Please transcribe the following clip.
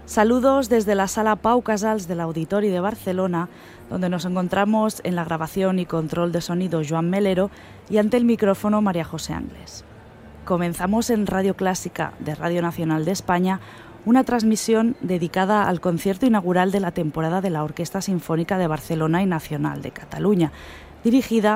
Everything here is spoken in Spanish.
Saludos desde la Sala Pau Casals del Auditori de Barcelona, donde nos encontramos en la grabación y control de sonido Joan Melero y ante el micrófono María José Angles. Comenzamos en Radio Clásica de Radio Nacional de España una transmisión dedicada al concierto inaugural de la temporada de la Orquesta Sinfónica de Barcelona y Nacional de Cataluña, dirigida